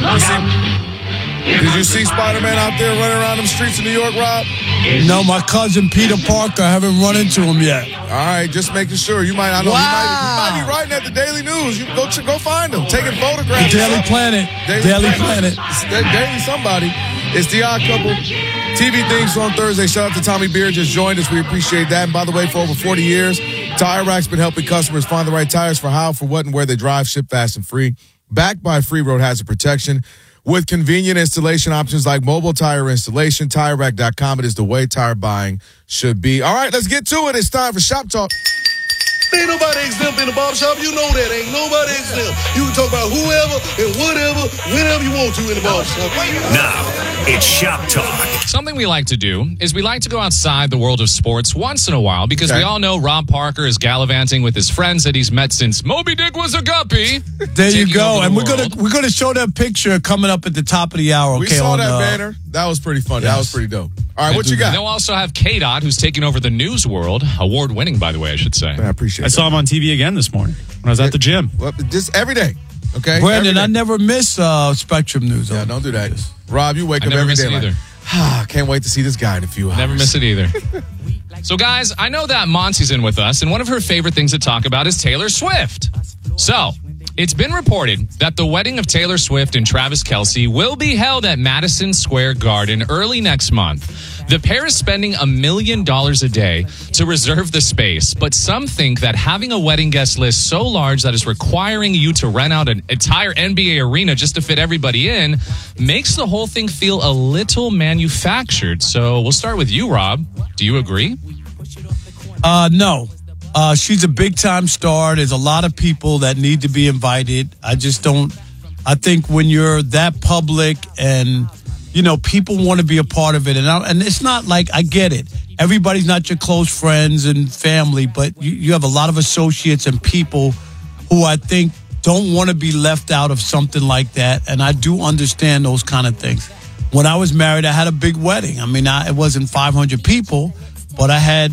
Did you see Spider-Man out there running around them streets of New York, Rob? No, my cousin Peter Parker, I haven't run into him yet. All right, just making sure. You might, I know, you might be writing at the Daily News. You go find him, taking photographs. The Daily Planet. Daily Planet. Daily somebody. It's The Odd Couple. TV things on Thursday. Shout out to Tommy Beer, just joined us. We appreciate that. And by the way, for over 40 years, Tire Rack's been helping customers find the right tires for how, for what, and where they drive, ship fast and free. Backed by free road hazard protection. With convenient installation options like mobile tire installation, TireRack.com. It is the way tire buying should be. All right, let's get to it. It's time for Shop Talk. Ain't nobody exempt in the barbershop. You know that. Ain't nobody exempt. You can talk about whoever and whatever, whenever you want to in the barbershop. Now, it's Shop Talk. Something we like to do is we like to go outside the world of sports once in a while because we all know Rob Parker is gallivanting with his friends that he's met since Moby Dick was a guppy. There you go. And we're gonna show that picture coming up at the top of the hour. We saw that banner. That was pretty fun. Yes. That was pretty dope. All right, what you got? They'll also have K-Dot, who's taking over the news world. Award-winning, by the way, I should say. I appreciate it. I saw him on TV again this morning when I was at the gym. Well, just every day, okay? Brandon, I never miss Spectrum News. Yeah, don't do that. Rob, you wake up every day like, can't wait to see this guy in a few hours. Never miss it either. So, guys, I know that Monty's in with us, and one of her favorite things to talk about is Taylor Swift. So, it's been reported that the wedding of Taylor Swift and Travis Kelce will be held at Madison Square Garden early next month. The pair is spending $1 million a day to reserve the space, but some think that having a wedding guest list so large that is requiring you to rent out an entire NBA arena just to fit everybody in makes the whole thing feel a little manufactured. So we'll start with you, Rob. Do you agree? No. She's a big-time star. There's a lot of people that need to be invited. I think when you're that public and, you know, people want to be a part of it. And it's not like, I get it. Everybody's not your close friends and family, but you have a lot of associates and people who I think don't want to be left out of something like that. And I do understand those kind of things. When I was married, I had a big wedding. I mean, it wasn't 500 people, but I had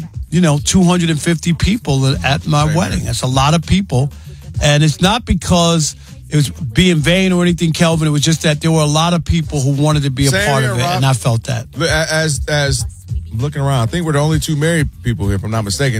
250 people at my wedding. That's a lot of people. And it's not because it was being vain or anything, Kelvin. It was just that there were a lot of people who wanted to be a part of it, Rob. And I felt that. As looking around, I think we're the only two married people here, if I'm not mistaken.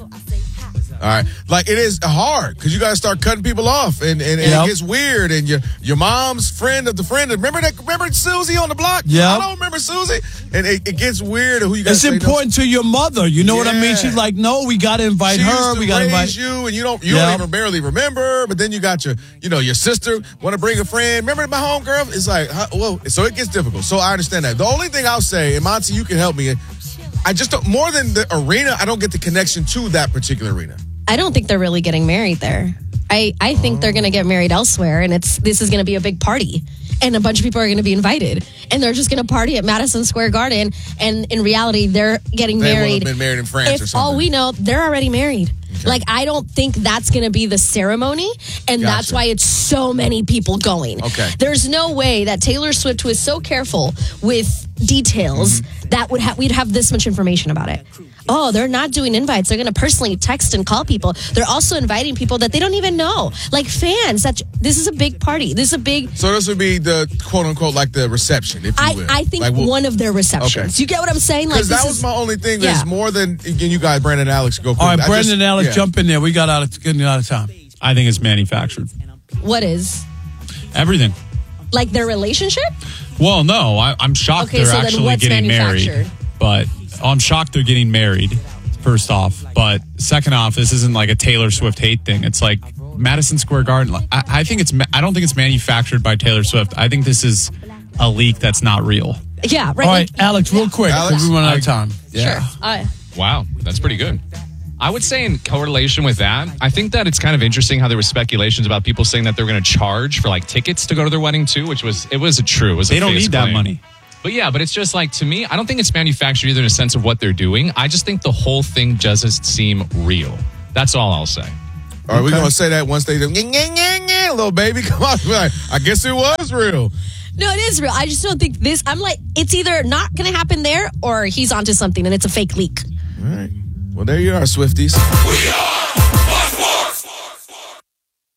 All right. Like, it is hard because you got to start cutting people off and it gets weird. And your mom's friend of the friend. Remember Susie on the block? Yeah. I don't remember Susie. And it gets weird who you got to It's important to your mother. You know what I mean? She's like, no, we got to invite her. We got to invite you. And you don't even barely remember. But then you got your sister want to bring a friend. Remember my homegirl? It's like, so it gets difficult. So I understand that. The only thing I'll say, and Monty, you can help me. I just don't, more than the arena, I don't get the connection to that particular arena. I don't think they're really getting married there. I think they're going to get married elsewhere, and this is going to be a big party, and a bunch of people are going to be invited, and they're just going to party at Madison Square Garden, and in reality, they're getting married. They will have been married in France or something. All we know, they're already married. Okay. Like, I don't think that's going to be the ceremony, and that's why it's so many people going. Okay. There's no way that Taylor Swift was so careful with details that we'd have this much information about it. Oh, they're not doing invites. They're going to personally text and call people. They're also inviting people that they don't even know, like fans. This is a big party. This is a big. So this would be the quote unquote like the reception, if you will. I think like one of their receptions. Okay. You get what I'm saying? Because that was my only thing. There's more than you guys, Brandon and Alex, go. All right, Brandon and Alex, jump in there. We got getting out of time. I think it's manufactured. What is? Everything. Like their relationship? Well, no. I'm shocked they're actually getting married. But I'm shocked they're getting married, first off. But second off, this isn't like a Taylor Swift hate thing. It's like Madison Square Garden. I don't think it's manufactured by Taylor Swift. I think this is a leak that's not real. Yeah, right. All right, Alex, real quick. Alex, we run out of time. Yeah. Sure. Wow, that's pretty good. I would say in correlation with that, I think that it's kind of interesting how there was speculations about people saying that they're going to charge for like tickets to go to their wedding too, which was true. They don't need that money. But yeah, but it's just like, to me, I don't think it's manufactured either in a sense of what they're doing. I just think the whole thing doesn't seem real. That's all I'll say. All right, we're going to say that once they do, little baby, come on. I guess it was real. No, it is real. I just don't think this, I'm like, it's either not going to happen there or he's onto something and it's a fake leak. All right. Well, there you are, Swifties. We are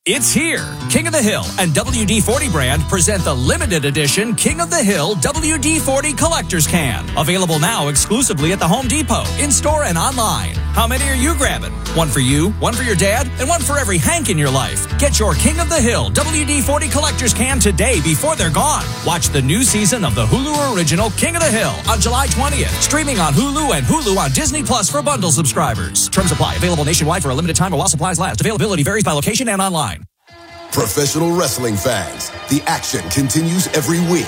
It's here. King of the Hill and WD-40 brand present the limited edition King of the Hill WD-40 Collector's Can. Available now exclusively at the Home Depot, in-store and online. How many are you grabbing? One for you, one for your dad, and one for every Hank in your life. Get your King of the Hill WD-40 Collector's Can today before they're gone. Watch the new season of the Hulu original King of the Hill on July 20th. Streaming on Hulu and Hulu on Disney Plus for bundle subscribers. Terms apply. Available nationwide for a limited time or while supplies last. Availability varies by location and online. Professional wrestling fans, the action continues every week.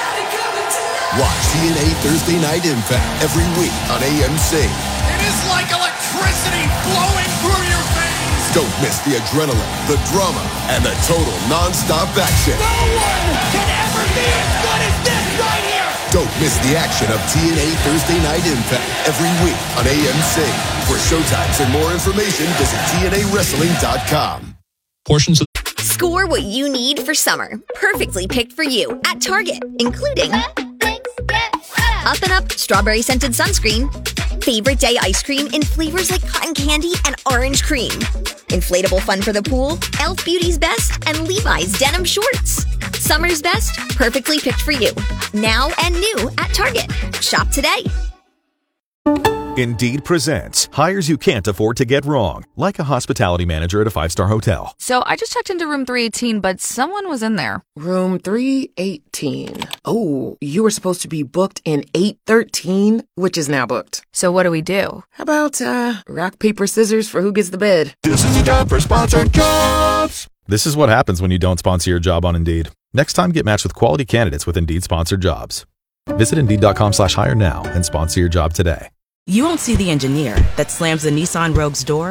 Watch TNA Thursday Night Impact every week on AMC. It is like electricity flowing through your veins. Don't miss the adrenaline, the drama, and the total non-stop action. No one can ever be as good as this right here. Don't miss the action of TNA Thursday Night Impact every week on AMC. For showtimes and more information, visit TNAWrestling.com. Portions of Score what you need for summer. Perfectly picked for you at Target, including Up and Up strawberry scented sunscreen, favorite day ice cream in flavors like cotton candy and orange cream, inflatable fun for the pool, Elf Beauty's Best, and Levi's denim shorts. Summer's best, perfectly picked for you. Now and new at Target. Shop today. Indeed presents hires you can't afford to get wrong, like a hospitality manager at a 5-star hotel. So I just checked into room 318, but someone was in there. Room 318. Oh, you were supposed to be booked in 813, which is now booked. So what do we do? How about rock, paper, scissors for who gets the bed? This is the time for sponsored jobs. This is what happens when you don't sponsor your job on Indeed. Next time, get matched with quality candidates with Indeed sponsored jobs. Visit Indeed.com/hire now and sponsor your job today. You won't see the engineer that slams the Nissan Rogue's door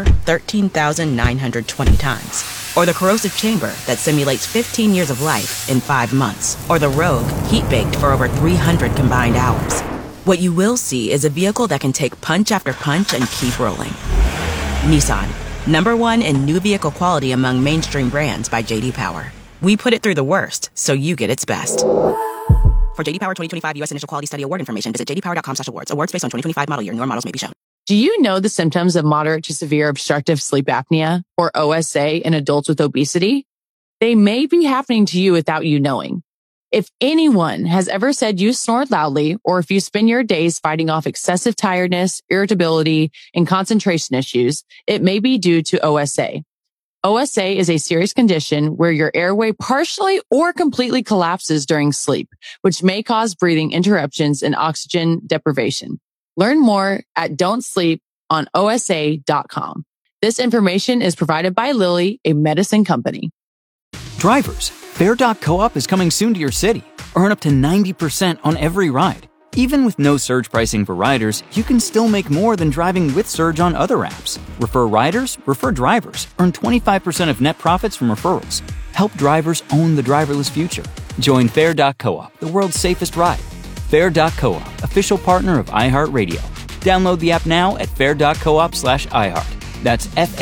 13,920 times. Or the corrosive chamber that simulates 15 years of life in 5 months. Or the Rogue heat-baked for over 300 combined hours. What you will see is a vehicle that can take punch after punch and keep rolling. Nissan, #1 in new vehicle quality among mainstream brands by J.D. Power. We put it through the worst, so you get its best. For J.D. Power 2025 U.S. Initial Quality Study Award information, visit jdpower.com/awards. Awards based on 2025 model year. Newer models may be shown. Do you know the symptoms of moderate to severe obstructive sleep apnea, or OSA, in adults with obesity? They may be happening to you without you knowing. If anyone has ever said you snored loudly, or if you spend your days fighting off excessive tiredness, irritability, and concentration issues, it may be due to OSA. OSA is a serious condition where your airway partially or completely collapses during sleep, which may cause breathing interruptions and oxygen deprivation. Learn more at don'tsleeponosa.com. This information is provided by Lilly, a medicine company. Drivers, Fair.coop is coming soon to your city. Earn up to 90% on every ride. Even with no surge pricing for riders, you can still make more than driving with Surge on other apps. Refer riders, refer drivers. Earn 25% of net profits from referrals. Help drivers own the driverless future. Join Fair.coop, the world's safest ride. Fair.coop, official partner of iHeartRadio. Download the app now at fair.coop/iHeart. That's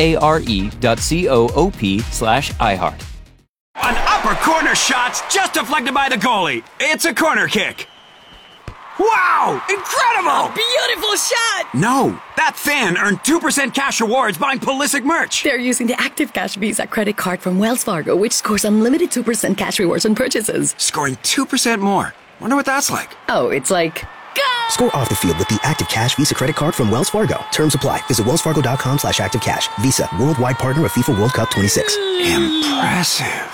FARE.coop/iHeart. An upper corner shot's just deflected by the goalie. It's a corner kick. Wow! Incredible! A beautiful shot! No, that fan earned 2% cash rewards buying Pulisic merch. They're using the Active Cash Visa credit card from Wells Fargo, which scores unlimited 2% cash rewards on purchases. Scoring 2% more. Wonder what that's like. Oh, it's like... Go! Score off the field with the Active Cash Visa credit card from Wells Fargo. Terms apply. Visit wellsfargo.com/activecash. Visa, worldwide partner of FIFA World Cup 26. Impressive.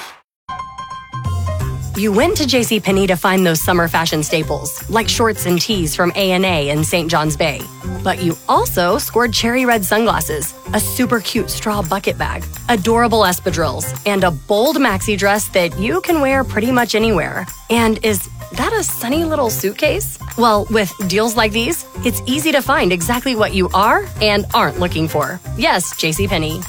You went to JCPenney to find those summer fashion staples, like shorts and tees from A&A and St. John's Bay. But you also scored cherry red sunglasses, a super cute straw bucket bag, adorable espadrilles, and a bold maxi dress that you can wear pretty much anywhere. And is that a sunny little suitcase? Well, with deals like these, it's easy to find exactly what you are and aren't looking for. Yes, JCPenney.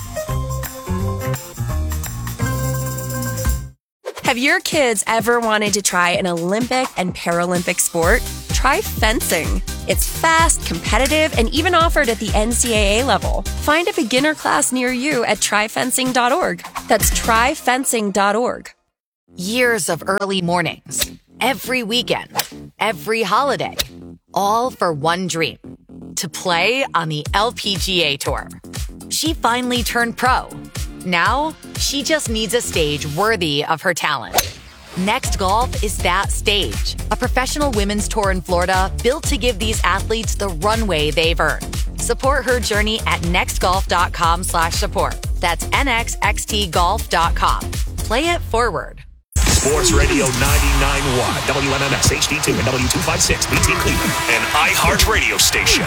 Have your kids ever wanted to try an Olympic and Paralympic sport? Try fencing. It's fast, competitive, and even offered at the NCAA level. Find a beginner class near you at tryfencing.org. That's tryfencing.org. Years of early mornings, every weekend, every holiday, all for one dream, to play on the LPGA Tour. She finally turned pro, Now, she just needs a stage worthy of her talent. Next Golf is that stage. A professional women's tour in Florida built to give these athletes the runway they've earned. Support her journey at nextgolf.com/support. That's nxxtgolf.com. Play it forward. Sports Radio 99.1, WMMS, HD2, and W256, BT Cleveland, an iHeart radio station.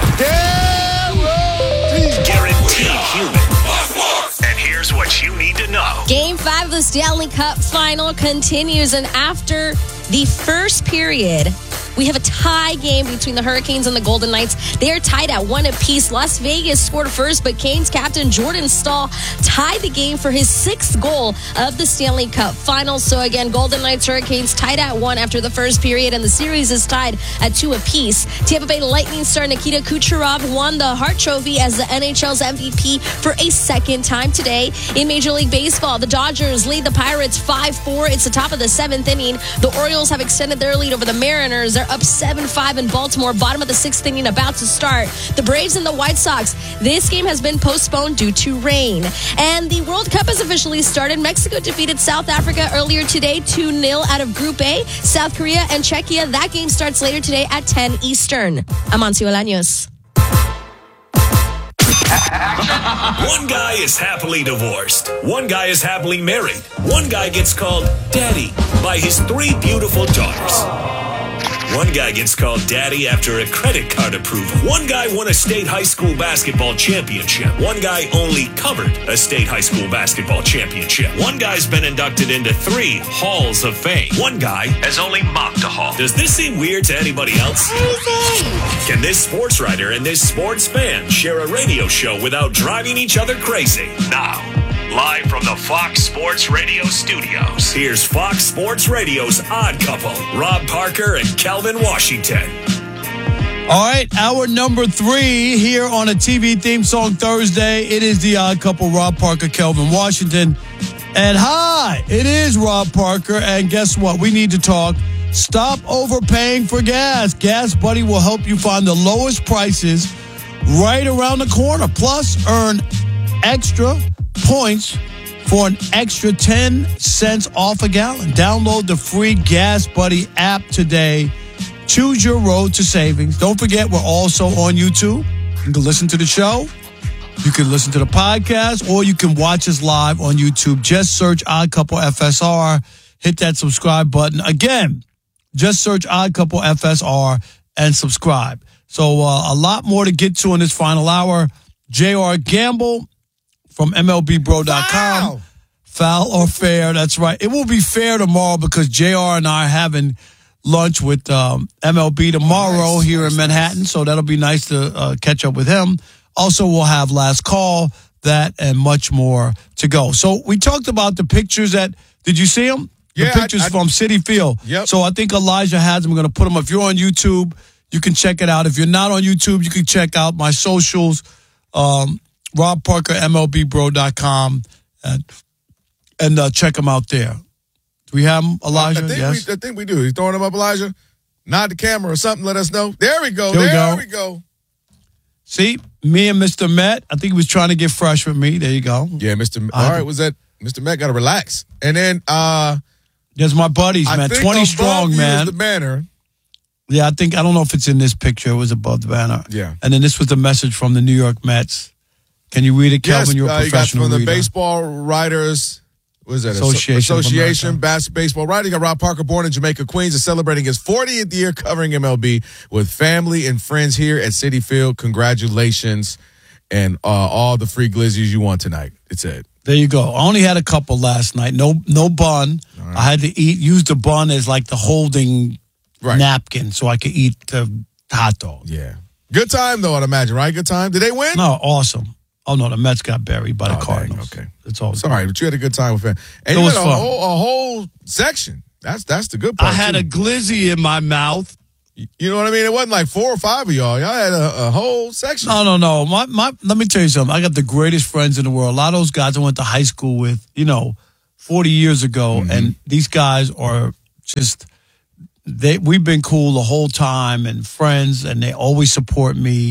Guaranteed human. And here's what you need to know. Game 5 of the Stanley Cup final continues, and after the first period, we have a tie game between the Hurricanes and the Golden Knights. They are tied at 1 apiece. Las Vegas scored first, but Canes captain Jordan Staal tied the game for his 6th goal of the Stanley Cup final. So again, Golden Knights, Hurricanes tied at 1 after the first period, and the series is tied at 2 apiece. Tampa Bay Lightning star Nikita Kucherov won the Hart Trophy as the NHL's MVP for a second time today. In Major League Baseball, the Dodgers lead the Pirates 5-4. It's the top of the 7th inning. The Orioles have extended their lead over the Mariners. They're up 7-5 in Baltimore, bottom of the 6th inning, about to start. The Braves and the White Sox. This game has been postponed due to rain. And the World Cup has officially started. Mexico defeated South Africa earlier today, 2-0 out of Group A. South Korea and Czechia. That game starts later today at 10 Eastern. Amancio Olaños. One guy is happily divorced. One guy is happily married. One guy gets called daddy by his 3 beautiful daughters. One guy gets called daddy after a credit card approved. One guy won a state high school basketball championship. One guy only covered a state high school basketball championship. One guy's been inducted into 3 halls of fame. One guy has only mopped a hall. Does this seem weird to anybody else? Can this sports writer and this sports fan share a radio show without driving each other crazy? Now, live from the Fox Sports Radio studios, here's Fox Sports Radio's Odd Couple, Rob Parker and Kelvin Washington. All right, hour number 3 here on a TV theme song Thursday. It is the Odd Couple, Rob Parker, Kelvin Washington. And hi, it is Rob Parker. And guess what? We need to talk. Stop overpaying for gas. Gas Buddy will help you find the lowest prices right around the corner. Plus, earn extra points for an extra 10 cents off a gallon. Download the free Gas Buddy app today. Choose your road to savings. Don't forget, we're also on YouTube. You can listen to the show. You can listen to the podcast, or you can watch us live on YouTube. Just search Odd Couple FSR. Hit that subscribe button. Again, just search Odd Couple FSR and subscribe. So a lot more to get to in this final hour. J.R. Gamble from MLBBro.com. Foul or fair? That's right. It will be fair tomorrow because JR and I are having lunch with MLB tomorrow here in Manhattan. So that'll be nice to catch up with him. Also, we'll have last call, that, and much more to go. So we talked about the pictures did you see them? Yeah, the pictures from Citi Field. Yep. So I think Elijah has them. We're going to put them. If you're on YouTube, you can check it out. If you're not on YouTube, you can check out my socials. Rob Parker, MLBBro.com, and check them out there. Do we have them, Elijah? Yes. I think we do. You throwing them up, Elijah? Nod the camera or something. Let us know. There we go. There we go. See, me and Mr. Met. I think he was trying to get fresh with me. There you go. Yeah, Mr. All right, was that Mr. Met got to relax. And then there's my buddies, man. 20 strong, man. The banner. Yeah, I don't know if it's in this picture. It was above the banner. Yeah. And then this was the message from the New York Mets. Can you read it, Kelvin? Yes, You're a professional you got from the reader. Baseball Writers. What is that? Association Baseball Writer. You got Rob Parker, born in Jamaica, Queens, is celebrating his 40th year covering MLB with family and friends here at Citi Field. Congratulations and all the free glizzies you want tonight. It said. There you go. I only had a couple last night. No bun. Right. I had to use the bun as like the holding napkin so I could eat the hot dog. Yeah. Good time, though, I'd imagine, right? Good time. Did they win? No, awesome. Oh, no, the Mets got buried by the Cardinals. Dang, okay. It's all sorry, but you had a good time with them. And it you was had fun. A whole section. That's the good part. I had a glizzy in my mouth. You know what I mean? It wasn't like 4 or 5 of y'all. Y'all had a whole section. No. Let me tell you something. I got the greatest friends in the world. A lot of those guys I went to high school with, 40 years ago. Mm-hmm. And these guys are just, we've been cool the whole time and friends, and they always support me.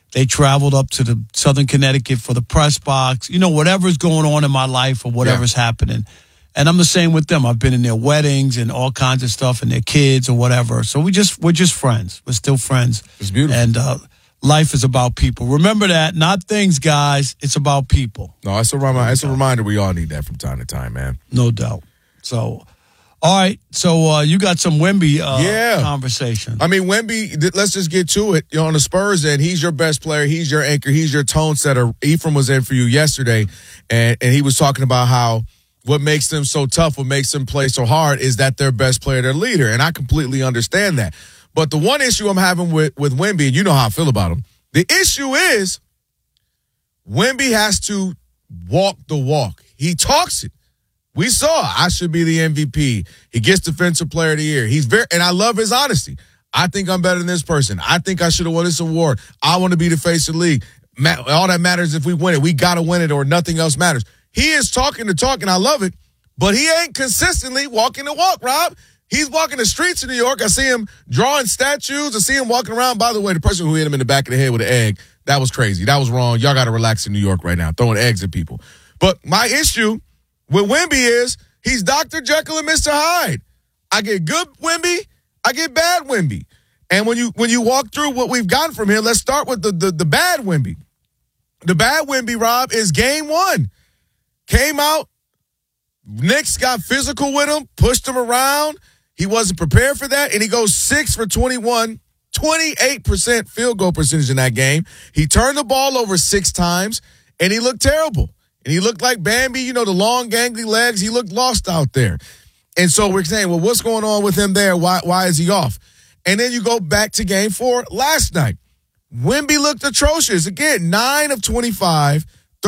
They traveled up to the Southern Connecticut for the press box. You know, whatever's going on in my life or whatever's happening. And I'm the same with them. I've been in their weddings and all kinds of stuff and their kids or whatever. So we're just friends. We're still friends. It's beautiful. And life is about people. Remember that. Not things, guys. It's about people. No, it's a reminder we all need that from time to time, man. No doubt. So, all right. So you got some Wemby conversation. I mean, Wemby, let's just get to it. You know, on the Spurs end, he's your best player. He's your anchor. He's your tone setter. Ephraim was in for you yesterday, and he was talking about how what makes them so tough, what makes them play so hard is that their best player, their leader. And I completely understand that. But the one issue I'm having with Wemby, and you know how I feel about him, the issue is Wemby has to walk the walk. He talks it. We saw I should be the MVP. He gets Defensive Player of the Year. And I love his honesty. I think I'm better than this person. I think I should have won this award. I want to be the face of the league. All that matters if we win it. We got to win it or nothing else matters. He is talking the talk, and I love it, but he ain't consistently walking the walk, Rob. He's walking the streets of New York. I see him drawing statues. I see him walking around. By the way, the person who hit him in the back of the head with an egg, that was crazy. That was wrong. Y'all got to relax in New York right now, throwing eggs at people. But my issue with Wemby is he's Dr. Jekyll and Mr. Hyde. I get good Wemby. I get bad Wemby. And when you walk through what we've gotten from him, let's start with the bad Wemby. The bad Wemby, Rob, is game one. Came out, Knicks got physical with him, pushed him around. He wasn't prepared for that, and he goes 6 for 21, 28% field goal percentage in that game. He turned the ball over 6 times, and he looked terrible. And he looked like Bambi, you know, the long, gangly legs. He looked lost out there. And so we're saying, well, what's going on with him there? Why is he off? And then you go back to game 4 last night. Wemby looked atrocious. Again, 9 of 25,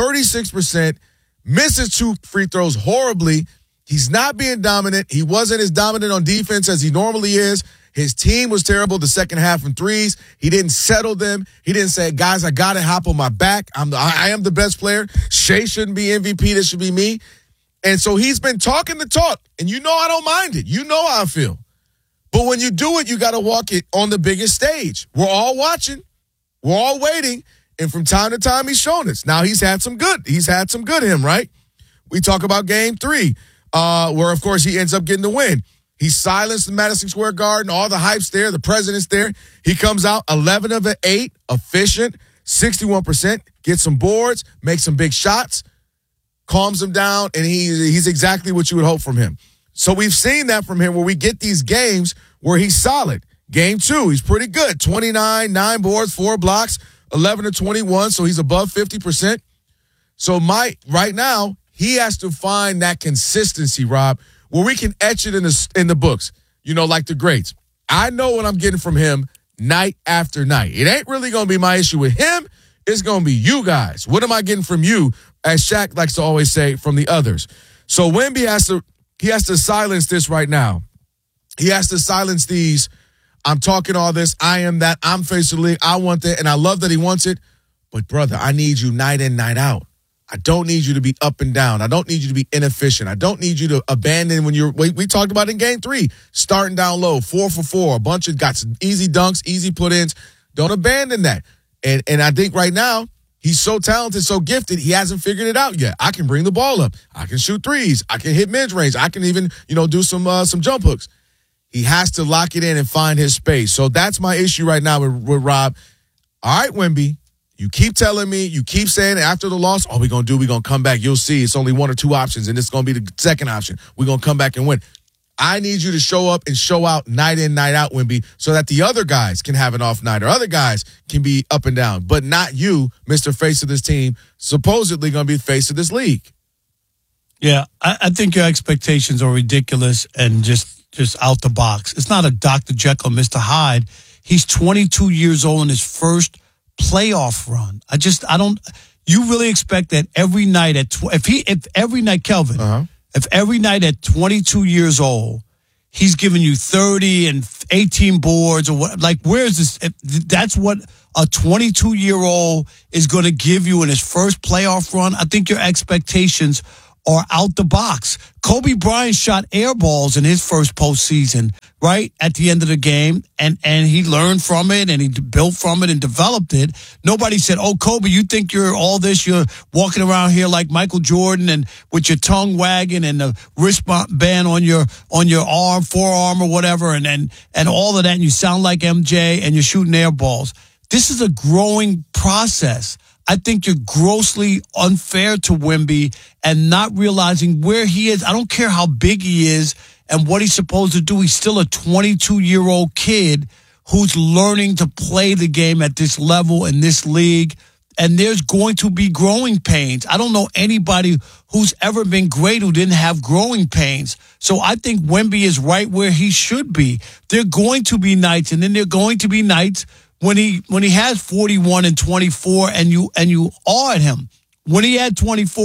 36%. Misses 2 free throws horribly. He's not being dominant. He wasn't as dominant on defense as he normally is. His team was terrible the second half in threes. He didn't settle them. He didn't say, guys, I got to hop on my back. I am the best player. Shea shouldn't be MVP. This should be me. And so he's been talking the talk. And you know I don't mind it. You know how I feel. But when you do it, you got to walk it on the biggest stage. We're all watching. We're all waiting. And from time to time, he's shown us. Now, he's had some good him, right? We talk about game 3, where, of course, he ends up getting the win. He silenced the Madison Square Garden. All the hype's there. The president's there. He comes out 11 of 8, efficient, 61%, gets some boards, makes some big shots, calms him down, and he's exactly what you would hope from him. So we've seen that from him where we get these games where he's solid. Game 2, he's pretty good. 29, 9 boards, 4 blocks. 11 to 21, so he's above 50%. So right now, he has to find that consistency, Rob, where we can etch it in the books, you know, like the greats. I know what I'm getting from him night after night. It ain't really going to be my issue with him. It's going to be you guys. What am I getting from you, as Shaq likes to always say, from the others? So Wemby has to silence this right now. He has to silence these, I'm talking all this, I am that, I'm face of the league, I want that, and I love that he wants it. But, brother, I need you night in, night out. I don't need you to be up and down. I don't need you to be inefficient. I don't need you to abandon when we talked about in game 3, starting down low, 4 for 4, a bunch of got some easy dunks, easy put-ins. Don't abandon that. And I think right now, he's so talented, so gifted, he hasn't figured it out yet. I can bring the ball up. I can shoot threes. I can hit mid-range. I can even, do some jump hooks. He has to lock it in and find his space. So that's my issue right now with Rob. All right, Wemby, you keep telling me, you keep saying after the loss, all we're going to do, we're going to come back. You'll see it's only 1 or 2 options, and it's going to be the second option. We're going to come back and win. I need you to show up and show out night in, night out, Wemby, so that the other guys can have an off night or other guys can be up and down, but not you, Mr. Face of this team, supposedly going to be face of this league. Yeah, I think your expectations are ridiculous and just out the box. It's not a Dr. Jekyll, Mr. Hyde. He's 22 years old in his first playoff run. You really expect that every night if every night, Kelvin, if every night at 22 years old, he's giving you 30 and 18 boards or what, like, where's this? That's what a 22-year-old is going to give you in his first playoff run. I think your expectations are out the box. Kobe Bryant shot air balls in his first postseason, right, at the end of the game, and he learned from it, and he built from it and developed it. Nobody said, oh, Kobe, you think you're all this? You're walking around here like Michael Jordan and with your tongue wagging and the wristband on your arm, forearm or whatever, and all of that, and you sound like MJ, and you're shooting air balls. This is a growing process. I think you're grossly unfair to Wemby and not realizing where he is. I don't care how big he is and what he's supposed to do. He's still a 22-year-old kid who's learning to play the game at this level in this league. And there's going to be growing pains. I don't know anybody who's ever been great who didn't have growing pains. So I think Wemby is right where he should be. There are going to be nights, and then there are going to be nights when he has 41 and 24 and you awe at him. When he had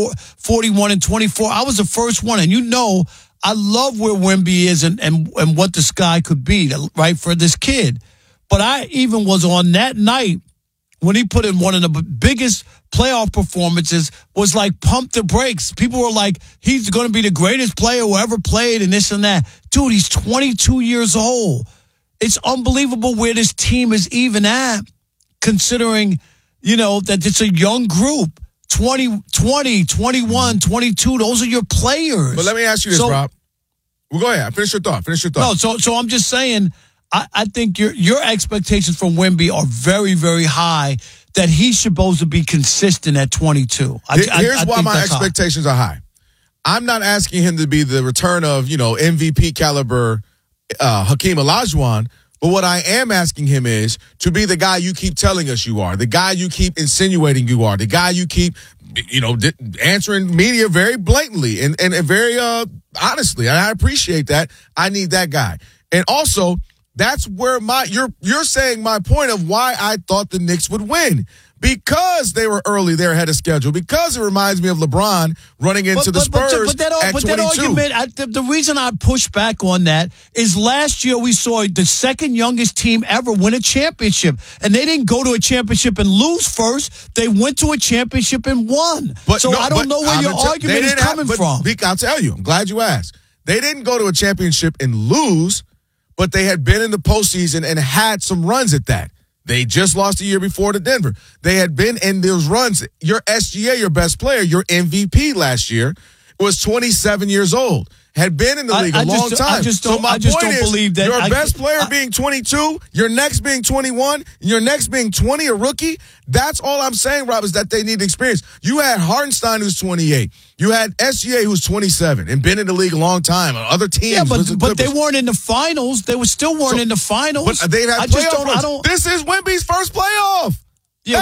41 and 24, I was the first one. And I love where Wemby is and what the sky could be, right, for this kid. But I even was on that night when he put in one of the biggest playoff performances, was like, pump the brakes. People were like, he's going to be the greatest player who ever played and this and that. Dude, he's 22 years old. It's unbelievable where this team is even at, considering, that it's a young group. 20, 21, 22, those are your players. But let me ask you this, Rob. Well, go ahead. Finish your thought. No, so I'm just saying, I think your expectations from Wemby are very, very high, that he's supposed to be consistent at 22. Here's why my expectations are high. I'm not asking him to be the return of, MVP caliber Hakeem Olajuwon, but what I am asking him is to be the guy you keep telling us you are, the guy you keep insinuating you are, the guy you keep, answering media very blatantly and very honestly. And I appreciate that. I need that guy. And also, that's where you're saying my point of why I thought the Knicks would win. Because they were early, they're ahead of schedule. Because it reminds me of LeBron running into the Spurs at 22. That argument, the reason I push back on that is last year we saw the second youngest team ever win a championship. And they didn't go to a championship and lose first. They went to a championship and won. I don't know where your argument is coming from. I'll tell you. I'm glad you asked. They didn't go to a championship and lose, but they had been in the postseason and had some runs at that. They just lost the year before to Denver. They had been in those runs. Your SGA, your best player, your MVP last year, was 27 years old. Had been in the league a long time. So my point is, believe that your best player being 22, your next being 21, your next being 20, a rookie, that's all I'm saying, Rob, is that they need experience. You had Hartenstein, who's 28. You had SGA, who's 27 and been in the league a long time. Other teams. Yeah, but they weren't in the finals. They weren't in the finals. But they had playoff runs. This is Wemby's first playoff. Yeah,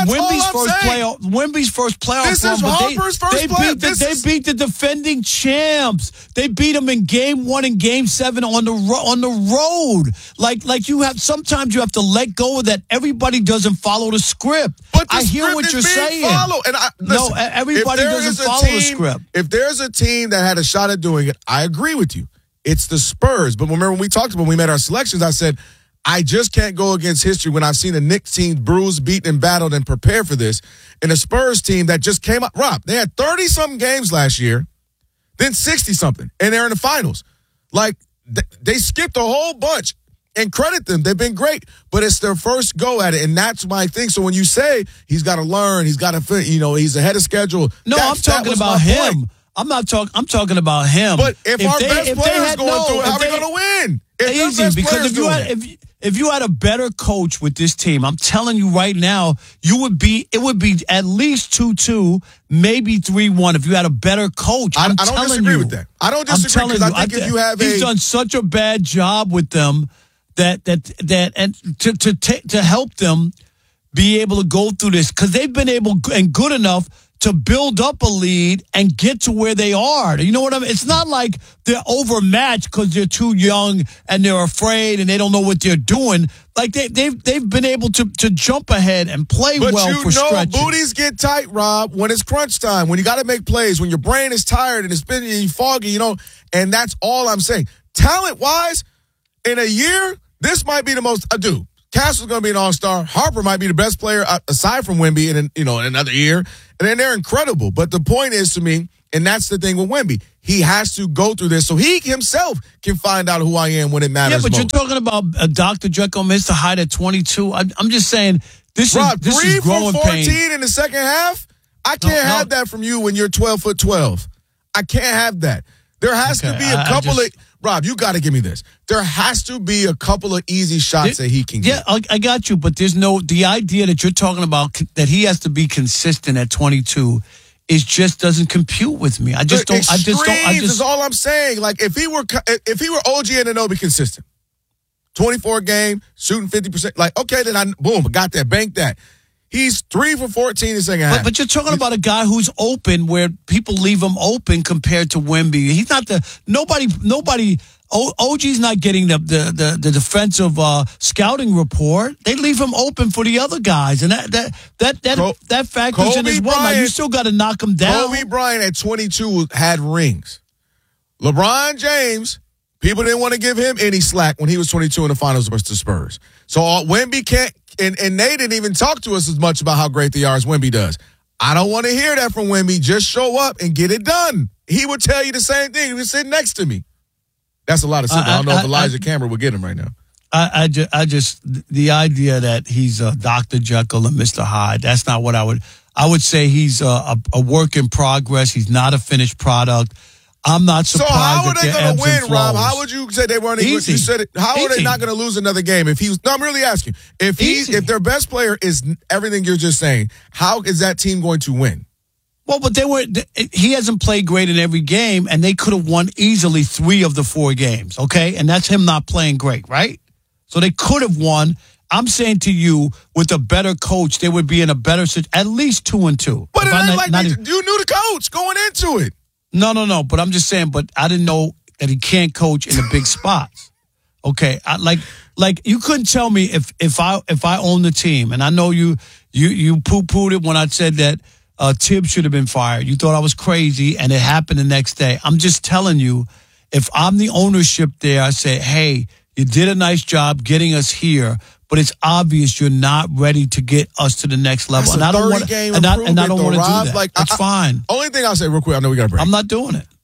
Wemby's first playoff. This is Harper's first playoff. They beat the defending champs. They beat them in Game 1 and Game 7 on the road. Like you have, sometimes you have to let go of that. Everybody doesn't follow the script. But I hear what you're saying. Listen, everybody doesn't follow the script. If there's a team that had a shot at doing it, I agree with you. It's the Spurs. But remember when we talked about when we made our selections, I said, I just can't go against history when I've seen a Knicks team bruised, beaten, and battled and prepare for this. And a Spurs team that just came up. Rob, they had 30-something games last year, then 60-something, and they're in the finals. Like, they skipped a whole bunch, and credit them. They've been great, but it's their first go at it, and that's my thing. So when you say he's got to learn, he's got to, he's ahead of schedule. No, I'm talking about him. Point. I'm talking about him. But if our best player's going through it, how are we going to win? Easy, because if you had a better coach with this team, I'm telling you right now, it would be at least 2-2, maybe 3-1 if you had a better coach. I don't disagree with that. I don't disagree because I think if you have he's done such a bad job with them that to help them be able to go through this, because they've been able and good enough to build up a lead and get to where they are. You know what I mean? It's not like they're overmatched because they're too young and they're afraid and they don't know what they're doing. Like they've been able to jump ahead and play well for stretches. But booties get tight, Rob, when it's crunch time, when you got to make plays, when your brain is tired and it's been foggy, and that's all I'm saying. Talent-wise, in a year, this might be the most, Castle's going to be an all-star. Harper might be the best player aside from Wemby in another year. And then they're incredible. But the point is to me, and that's the thing with Wemby, he has to go through this so he himself can find out who I am when it matters most. Yeah, but you're talking about Dr. Jekyll, Mr. Hyde at 22. I'm just saying this Rob, is 3 growing for 14 pain. in the second half? I can't have that from you when you're 12'12". I can't have that. There has to be a couple of... Rob, you got to give me this. There has to be a couple of easy shots that he can get. Yeah, I got you, but the idea that you're talking about that he has to be consistent at 22 doesn't compute with me. I just don't. Is all I'm saying. Like if he were OG Anunoby consistent, 24 game, shooting 50%. Like okay, then I got that, bank that. He's 3 for 14 in the second half. But you're talking about a guy who's open, where people leave him open compared to Wemby. He's not nobody. OG's not getting the defensive scouting report. They leave him open for the other guys, and that factors in as well. Now, you still got to knock him down. Kobe Bryant at 22 had rings. LeBron James, people didn't want to give him any slack when he was 22 in the finals versus the Spurs. So Wemby can't, and they didn't even talk to us as much about how great they are as Wemby does. I don't want to hear that from Wemby. Just show up and get it done. He would tell you the same thing. He was sitting next to me. That's a lot of simple. I don't know if Elijah Cameron would get him right now. I just the idea that he's Dr. Jekyll and Mr. Hyde, that's not what I would say. He's a work in progress. He's not a finished product. I'm not surprised. So how are they going to win, Rob? How would you say they weren't? Easy. You said it. How are they not going to lose another game if he's? No, I'm really asking. If their best player is everything you're just saying, how is that team going to win? Well, but he hasn't played great in every game, and they could have won easily 3 of the 4 games, okay? And that's him not playing great, right? So they could have won. I'm saying to you, with a better coach, they would be in a better situation, at least 2-2. But you knew the coach going into it. No. But I'm just saying, but I didn't know that he can't coach in the big spots. Okay, like you couldn't tell me if I own the team, and I know you poo-pooed it when I said that Tibbs should have been fired. You thought I was crazy, and it happened the next day. I'm just telling you, if I'm the ownership there, I say, hey, you did a nice job getting us here, but it's obvious you're not ready to get us to the next level. That's and I don't want to. And I don't want to do that. That's fine. Only thing I'll say real quick, I know we got a break. I'm not doing it.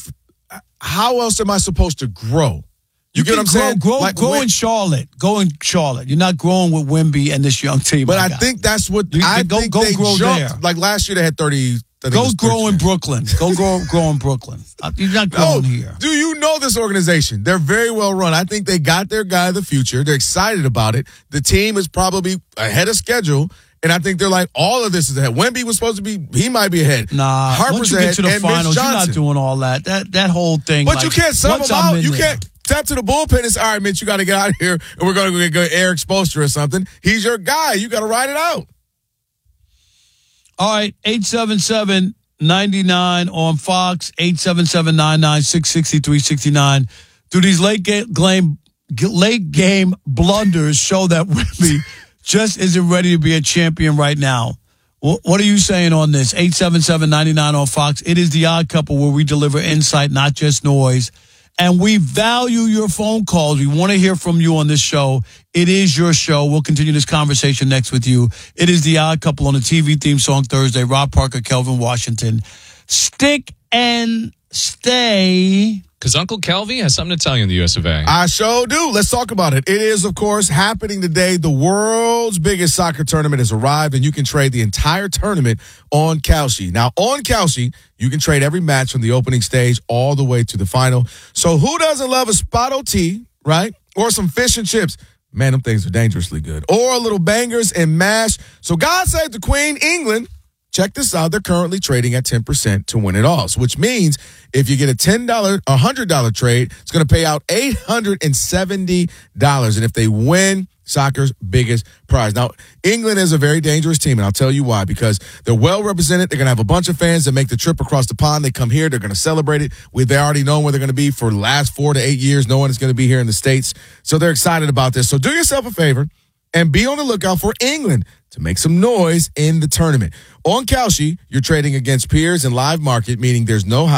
How else am I supposed to grow? You get what I'm saying? Grow in Charlotte. Go in Charlotte. You're not growing with Wemby and this young team. But I think that's what I think they grow jumped. There. Like last year, they had 30. Go grow in Brooklyn. Go grow in Brooklyn. You're not growing here. Do you know this organization? They're very well run. I think they got their guy of the future. They're excited about it. The team is probably ahead of schedule. And I think they're like, all of this is ahead. Wemby was supposed to be, he might be ahead. Nah, Harper's once you get to the finals, you're not doing all that. That whole thing. But you can't sub them out. You can't tap to the bullpen and say, all right, Mitch, you got to get out of here, and we're going to go Eric Spoelstra or something. He's your guy. You got to ride it out. All right, 877-99 on Fox, 877-99-663-69. Do these late game blunders show that Wemby just isn't ready to be a champion right now? What are you saying on this? 877-99 on Fox. It is the Odd Couple, where we deliver insight, not just noise. And we value your phone calls. We want to hear from you on this show. It is your show. We'll continue this conversation next with you. It is the Odd Couple on the TV theme song Thursday. Rob Parker, Kelvin Washington. Stick and stay. Because Uncle Kelvy has something to tell you in the US of A. I sure do. Let's talk about it. It is, of course, happening today. The world's biggest soccer tournament has arrived, and you can trade the entire tournament on Kalshi. Now, on Kalshi, you can trade every match from the opening stage all the way to the final. So who doesn't love a Spotto tea, right? Or some fish and chips? Man, them things are dangerously good. Or a little bangers and mash. So God save the Queen, England. Check this out. They're currently trading at 10% to win it all, which means if you get a $100 trade, it's going to pay out $870. And if they win, soccer's biggest prize. Now, England is a very dangerous team, and I'll tell you why. Because they're well represented. They're going to have a bunch of fans that make the trip across the pond. They come here. They're going to celebrate it. They already know where they're going to be for the last 4 to 8 years. No one is going to be here in the States. So they're excited about this. So do yourself a favor and be on the lookout for England to make some noise in the tournament. On Kalshi, you're trading against peers in live market, meaning there's no house,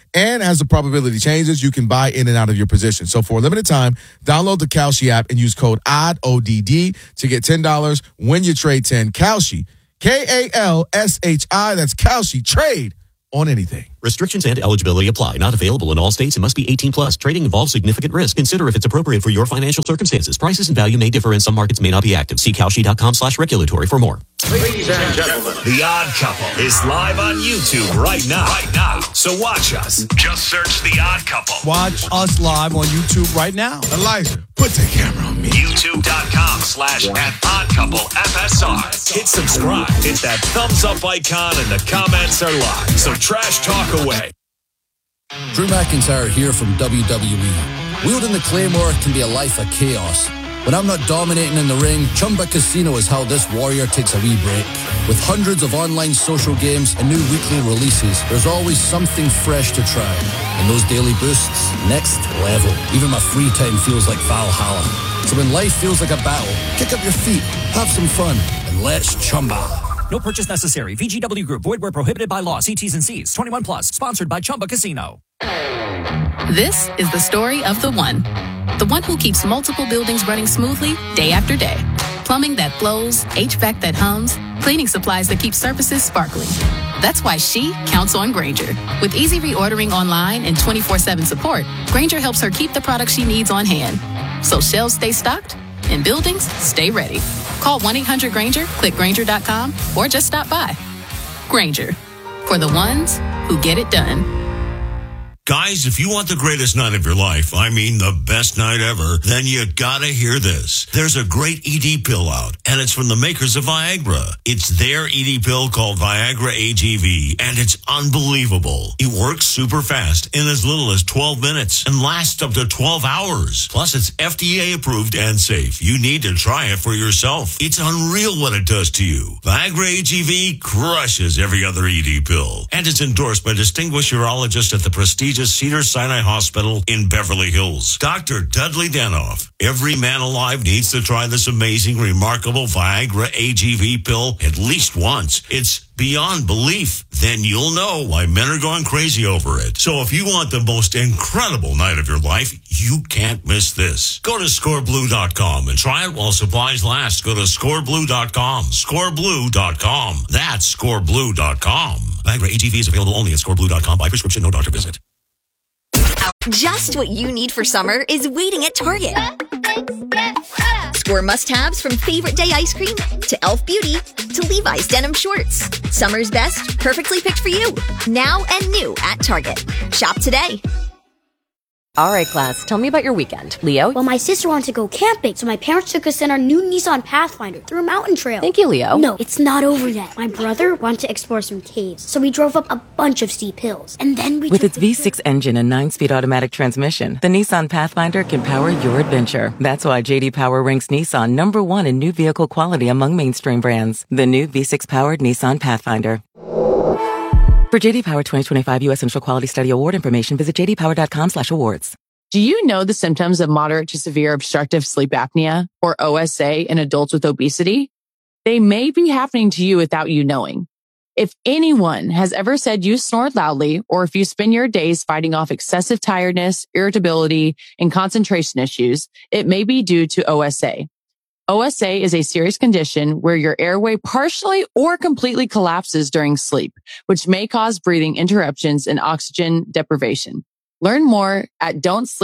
And as the probability changes, you can buy in and out of your position. So for a limited time, download the Kalshi app and use code ODD to get $10 when you trade 10 Kalshi. Kalshi. That's Kalshi. Trade on anything. Restrictions and eligibility apply. Not available in all states and must be 18 plus. Trading involves significant risk. Consider if it's appropriate for your financial circumstances. Prices and value may differ and some markets may not be active. See Kalshi.com/regulatory for more. Ladies and gentlemen, The Odd Couple is live on YouTube right now. So watch us. Just search The Odd Couple. Watch us live on YouTube right now. Elijah, put the camera on me. YouTube.com/@OddCoupleFSR. Hit subscribe. Hit that thumbs up icon and the comments are live. So trash talk away. Drew McIntyre here from WWE. Wielding the Claymore can be a life of chaos. When I'm not dominating in the ring, Chumba Casino is how this warrior takes a wee break. With hundreds of online social games and new weekly releases, there's always something fresh to try. And those daily boosts, next level. Even my free time feels like Valhalla. So when life feels like a battle, kick up your feet, have some fun, and let's Chumba. No purchase necessary. VGW Group. Void where prohibited by law. See T's and C's. 21 plus. Sponsored by Chumba Casino. This is the story of the one. The one who keeps multiple buildings running smoothly day after day. Plumbing that flows, HVAC that hums, cleaning supplies that keep surfaces sparkling. That's why she counts on Grainger. With easy reordering online and 24/7 support, Grainger helps her keep the products she needs on hand. So shelves stay stocked and buildings stay ready. Call 1-800-GRAINGER, click Grainger.com, or just stop by. Grainger, for the ones who get it done. Guys, if you want the greatest night of your life, I mean the best night ever, then you gotta hear this. There's a great ED pill out, and it's from the makers of Viagra. It's their ED pill called Viagra AGV, and it's unbelievable. It works super fast in as little as 12 minutes and lasts up to 12 hours. Plus, it's FDA approved and safe. You need to try it for yourself. It's unreal what it does to you. Viagra AGV crushes every other ED pill, and it's endorsed by distinguished urologists at the prestigious Cedars-Sinai Hospital in Beverly Hills. Dr. Dudley Danoff. Every man alive needs to try this amazing, remarkable Viagra AGV pill at least once. It's beyond belief. Then you'll know why men are going crazy over it. So if you want the most incredible night of your life, you can't miss this. Go to scoreblue.com and try it while supplies last. Go to scoreblue.com. Scoreblue.com. That's scoreblue.com. Viagra AGV is available only at scoreblue.com by prescription, no doctor visit. Just what you need for summer is waiting at Target. Score must-haves from Favorite Day ice cream to Elf Beauty to Levi's denim shorts. Summer's best, perfectly picked for you. Now and new at Target. Shop today. All right, class, tell me about your weekend. Leo? Well, my sister wanted to go camping, so my parents took us in our new Nissan Pathfinder through a mountain trail. Thank you, Leo. No, it's not over yet. My brother wanted to explore some caves, so we drove up a bunch of steep hills. And then we With its V6 engine and 9-speed automatic transmission, the Nissan Pathfinder can power your adventure. That's why J.D. Power ranks Nissan #1 in new vehicle quality among mainstream brands. The new V6-powered Nissan Pathfinder. For J.D. Power 2025 U.S. Central Quality Study Award information, visit jdpower.com/awards. Do you know the symptoms of moderate to severe obstructive sleep apnea, or OSA, in adults with obesity? They may be happening to you without you knowing. If anyone has ever said you snore loudly, or if you spend your days fighting off excessive tiredness, irritability, and concentration issues, it may be due to OSA. OSA is a serious condition where your airway partially or completely collapses during sleep, which may cause breathing interruptions and oxygen deprivation. Learn more at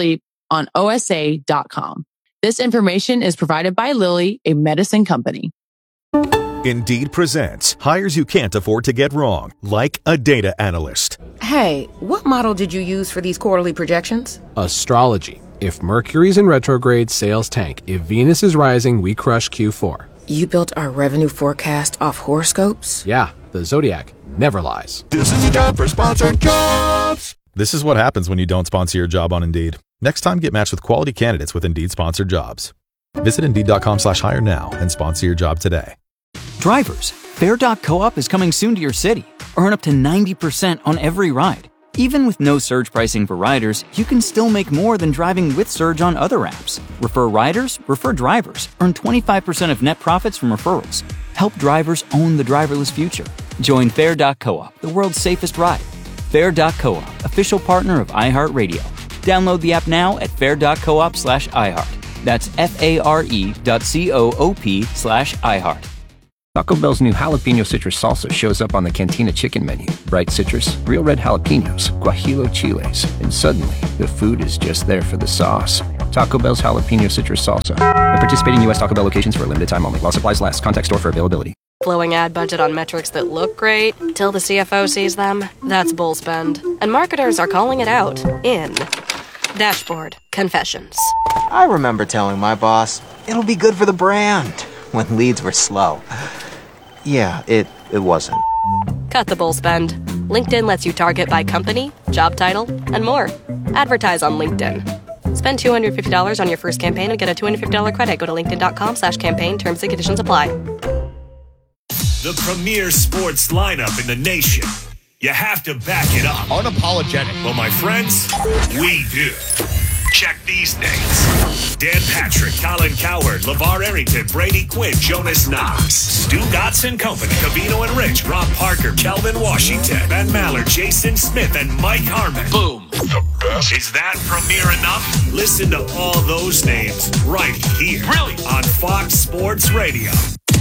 don'tsleeponosa.com. This information is provided by Lilly, a medicine company. Indeed presents hires you can't afford to get wrong, like a data analyst. Hey, what model did you use for these quarterly projections? Astrology. If Mercury's in retrograde, sales tank. If Venus is rising, we crush Q4. You built our revenue forecast off horoscopes? Yeah, the Zodiac never lies. This is your job for sponsored jobs. This is what happens when you don't sponsor your job on Indeed. Next time, get matched with quality candidates with Indeed sponsored jobs. Visit Indeed.com/hire now and sponsor your job today. Drivers, Fair.coop is coming soon to your city. Earn up to 90% on every ride. Even with no surge pricing for riders, you can still make more than driving with Surge on other apps. Refer riders, refer drivers. Earn 25% of net profits from referrals. Help drivers own the driverless future. Join Fair.coop, the world's safest ride. Fair.coop, official partner of iHeartRadio. Download the app now at fair.coop/iHeart. That's FARE.coop/iHeart. Taco Bell's new jalapeno citrus salsa shows up on the Cantina chicken menu. Bright citrus, real red jalapenos, guajillo chiles, and suddenly the food is just there for the sauce. Taco Bell's jalapeno citrus salsa. At participating U.S. Taco Bell locations for a limited time only. While supplies last. Contact store for availability. Blowing ad budget on metrics that look great till the CFO sees them. That's bull spend. And marketers are calling it out in Dashboard Confessions. I remember telling my boss, it'll be good for the brand, when leads were slow. Yeah, it wasn't. Cut the bull spend. LinkedIn lets you target by company, job title, and more. Advertise on LinkedIn. Spend $250 on your first campaign and get a $250 credit. Go to linkedin.com/campaign. Terms and conditions apply. The premier sports lineup in the nation. You have to back it up. Unapologetic. Well, my friends, we do. Check these names. Dan Patrick, Colin Cowherd, LeVar Arrington, Brady Quinn, Jonas Knox, Stu Gotts and Company, Covino and Rich, Rob Parker, Kelvin Washington, Ben Maller, Jason Smith, and Mike Harmon. Boom. The best. Is that premier enough? Listen to all those names right here. Really? On Fox Sports Radio.